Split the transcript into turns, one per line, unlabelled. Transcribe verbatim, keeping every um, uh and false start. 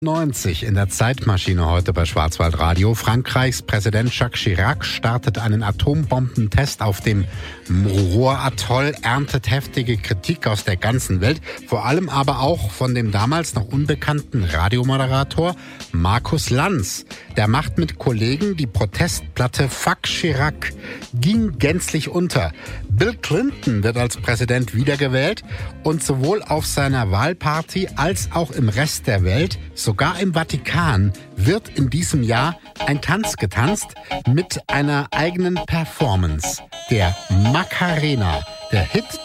neunzig in der Zeitmaschine heute bei Schwarzwaldradio. Frankreichs Präsident Jacques Chirac startet einen Atombombentest auf dem Mururoa-Atoll, erntet heftige Kritik aus der ganzen Welt, vor allem aber auch von dem damals noch unbekannten Radiomoderator Markus Lanz. Der macht mit Kollegen die Protestplatte Fuck Chirac, ging gänzlich unter. Bill Clinton wird als Präsident wiedergewählt und sowohl auf seiner Wahlparty als auch im Rest der Welt, sogar im Vatikan, wird in diesem Jahr ein Tanz getanzt mit einer eigenen Performance. Der Macarena, der Hit